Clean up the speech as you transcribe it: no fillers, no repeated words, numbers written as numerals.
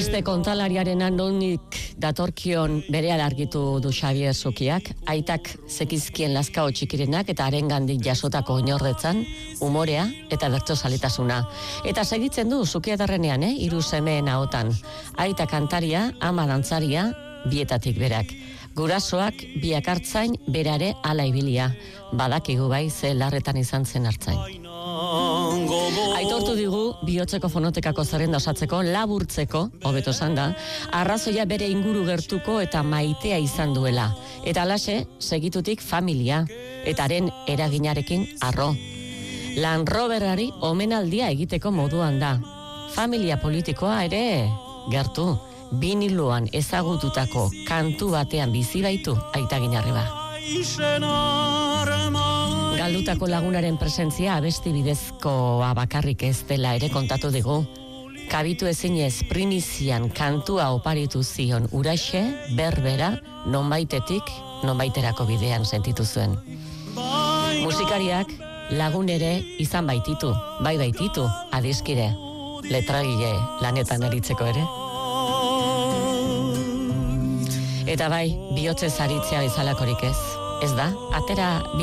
Beste kontalariaren nondik datorkion berehala argitu du Xabier Sukiak, aitak zekizkien lazkao txikirenak eta harengandik jasotako oinordetzan, umorea eta bertsozaletasuna. Eta segitzen du Sukiadarrenean, hiru semeen ahotan. Aita kantaria, ama dantzaria, bietatik berak. Gurasoak biak hartzain, berare ala ibilia. Badakigu bai ze larretan izan zen hartzain. Aitortu digu bihotzeko fonotekako zerrenda osatzeko, laburtzeko, hobeto esan da, arrazoia bere inguru gertuko eta maitea izan duela. Eta alaxe, segitutik familia, eta haren eraginarekin arro. Land Roverari omenaldia egiteko moduan da. Familia politikoa ere gertu, biniloan ezagututako kantu batean bizi baitu Aita Ginarriba. Galdutako lagunaren presentzia abesti bidezkoa bakarrik ez dela ere kontatu digu. Kabitu ezinez primizian kantua oparitu zion uraxe, berbera, nonbaitetik, nonbaiterako bidean sentitu zuen. Musikariak lagun ere izan baititu, bai baititu, adiskide, letragile lanetan aritzeko ere. Eta bai, bihotzez aritzea bezalakorik ez. Ez da, atera